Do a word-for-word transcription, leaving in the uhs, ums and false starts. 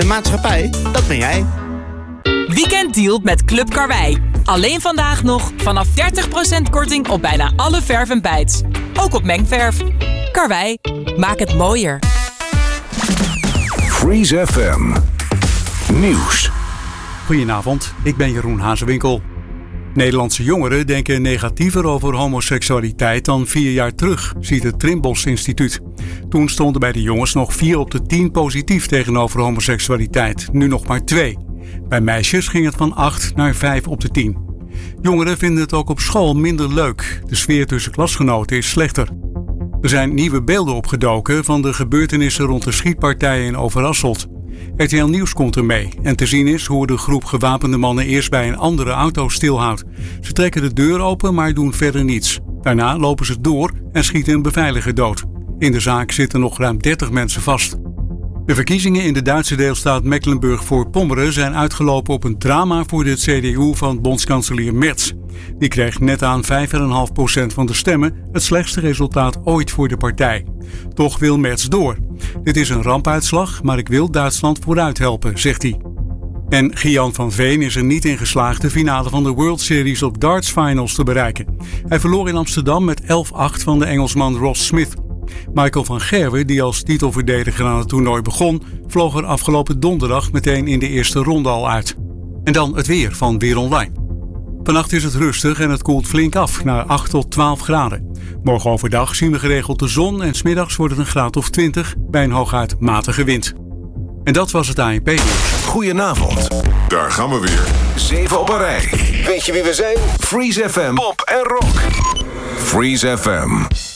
maatschappij, dat ben jij. Weekenddeal met Club Karwei. Alleen vandaag nog vanaf dertig procent korting op bijna alle verf en bijts. Ook op mengverf. Karwei, maak het mooier. Freeze F M Nieuws. Goedenavond, ik ben Jeroen Hazewinkel. Nederlandse jongeren denken negatiever over homoseksualiteit dan vier jaar terug, ziet het Trimbos Instituut. Toen stonden bij de jongens nog vier op de tien positief tegenover homoseksualiteit, nu nog maar twee. Bij meisjes ging het van acht naar vijf op de tien. Jongeren vinden het ook op school minder leuk. De sfeer tussen klasgenoten is slechter. Er zijn nieuwe beelden opgedoken van de gebeurtenissen rond de schietpartijen in Overasselt. R T L Nieuws komt ermee en te zien is hoe de groep gewapende mannen eerst bij een andere auto stilhoudt. Ze trekken de deur open, maar doen verder niets. Daarna lopen ze door en schieten een beveiliger dood. In de zaak zitten nog ruim dertig mensen vast. De verkiezingen in de Duitse deelstaat Mecklenburg-Voorpommeren zijn uitgelopen op een drama voor de C D U van bondskanselier Merz. Die kreeg net aan vijf komma vijf procent van de stemmen, het slechtste resultaat ooit voor de partij. Toch wil Merz door. Dit is een rampuitslag, maar ik wil Duitsland vooruit helpen, zegt hij. En Gian van Veen is er niet in geslaagd de finale van de World Series op Darts Finals te bereiken. Hij verloor in Amsterdam met elf acht van de Engelsman Ross Smith. Michael van Gerwen, die als titelverdediger aan het toernooi begon, vloog er afgelopen donderdag meteen in de eerste ronde al uit. En dan het weer van Weer Online. Vannacht is het rustig en het koelt flink af naar acht tot twaalf graden. Morgen overdag zien we geregeld de zon en 's middags wordt het een graad of twintig bij een hooguit matige wind. En dat was het A N P-nieuws. Goedenavond. Daar gaan we weer. Zeven op een rij. Weet je wie we zijn? Freeze F M, pop en rock. Freeze F M.